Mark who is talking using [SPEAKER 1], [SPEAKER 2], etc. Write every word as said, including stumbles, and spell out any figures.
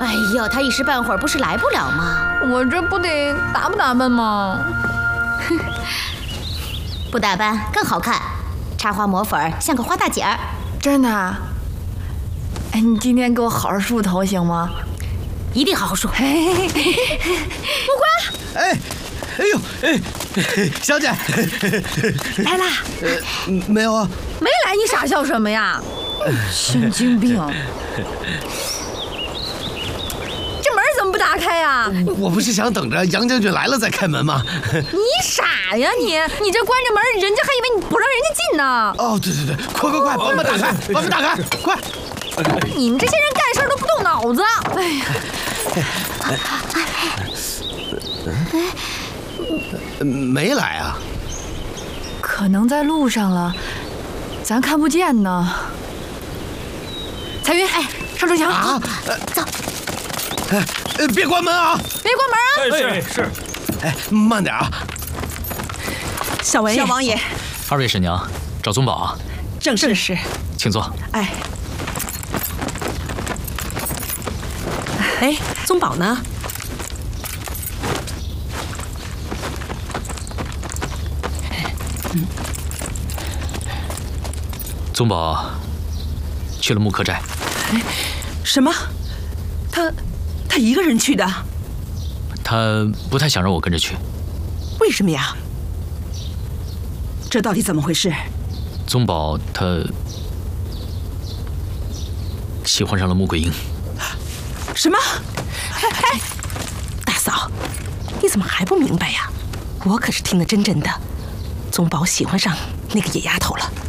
[SPEAKER 1] 哎呦，他一时半会儿不是来不了吗？
[SPEAKER 2] 我这不得打扮打扮吗？
[SPEAKER 1] 不打扮更好看，插花抹粉像个花大姐儿。
[SPEAKER 2] 真的？哎，你今天给我好好梳头行吗？
[SPEAKER 1] 一定好好梳。木瓜，
[SPEAKER 3] 哎，哎呦，哎，小姐，
[SPEAKER 2] 来啦？
[SPEAKER 3] 呃，没有啊。
[SPEAKER 2] 没来，你傻笑什么呀？神经病！这门怎么不打开呀？
[SPEAKER 3] 我不是想等着杨将军来了再开门吗？
[SPEAKER 2] 你傻呀你！你这关着门，人家还以为你不让人家进呢。
[SPEAKER 3] 哦，对对对，快快快，把门打开，把门打开，快！
[SPEAKER 2] 你们这些人干事都不动脑子。哎呀！
[SPEAKER 3] 没来啊？
[SPEAKER 2] 可能在路上了，咱看不见呢。彩云，哎，上城墙
[SPEAKER 3] 啊！
[SPEAKER 1] 走。
[SPEAKER 3] 哎，别关门啊！
[SPEAKER 2] 别关门啊！
[SPEAKER 4] 哎，是是。
[SPEAKER 3] 哎，慢点啊！
[SPEAKER 5] 小文，小王爷，
[SPEAKER 4] 二位婶娘，找宗保啊？
[SPEAKER 5] 正是是，
[SPEAKER 4] 请坐。
[SPEAKER 5] 哎，哎，宗保呢？
[SPEAKER 4] 嗯，宗保去了木刻寨。
[SPEAKER 5] 哎，什么？他他一个人去的？
[SPEAKER 4] 他不太想让我跟着去。
[SPEAKER 5] 为什么呀？这到底怎么回事？
[SPEAKER 4] 宗保他喜欢上了穆桂英。
[SPEAKER 5] 什么？哎哎，大嫂，你怎么还不明白呀？我可是听得真真的，宗保喜欢上那个野丫头了。